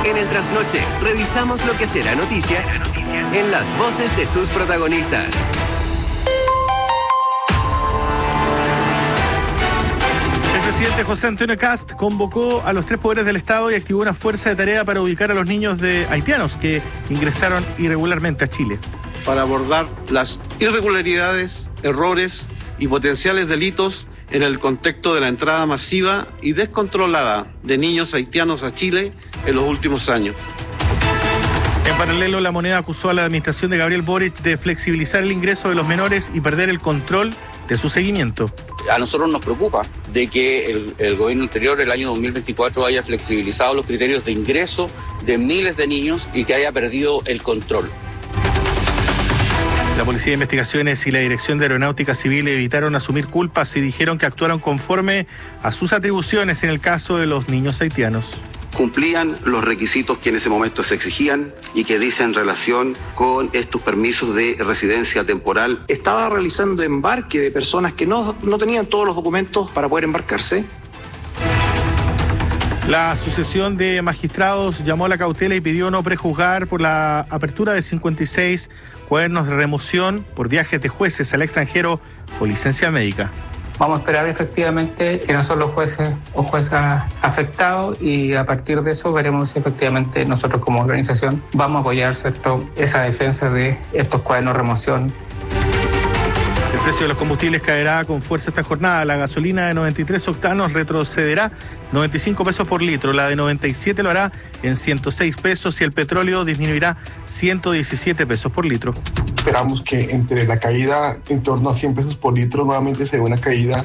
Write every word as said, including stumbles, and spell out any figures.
En el trasnoche, revisamos lo que será noticia en las voces de sus protagonistas. El presidente José Antonio Kast convocó a los tres poderes del Estado y activó una fuerza de tarea para ubicar a los niños de haitianos que ingresaron irregularmente a Chile. Para abordar las irregularidades, errores y potenciales delitos en el contexto de la entrada masiva y descontrolada de niños haitianos a Chile en los últimos años. En paralelo, La Moneda acusó a la administración de Gabriel Boric de flexibilizar el ingreso de los menores y perder el control de su seguimiento. A nosotros nos preocupa de que el, el gobierno anterior, el año dos mil veinticuatro, haya flexibilizado los criterios de ingreso de miles de niños y que haya perdido el control. La Policía de Investigaciones y la Dirección de Aeronáutica Civil evitaron asumir culpas y dijeron que actuaron conforme a sus atribuciones en el caso de los niños haitianos. Cumplían los requisitos que en ese momento se exigían y que dicen relación con estos permisos de residencia temporal. Estaba realizando embarque de personas que no, no tenían todos los documentos para poder embarcarse. La Asociación de Magistrados llamó a la cautela y pidió no prejuzgar por la apertura de cincuenta y seis cuadernos de remoción por viajes de jueces al extranjero con licencia médica. Vamos a esperar efectivamente que no son los jueces o juezas afectados y a partir de eso veremos si efectivamente nosotros como organización vamos a apoyar, ¿cierto?, esa defensa de estos cuadernos de remoción. El precio de los combustibles caerá con fuerza esta jornada. La gasolina de noventa y tres octanos retrocederá noventa y cinco pesos por litro, la de noventa y siete lo hará en ciento seis pesos y el petróleo disminuirá ciento diecisiete pesos por litro. Esperamos que entre la caída en torno a cien pesos por litro nuevamente se dé una caída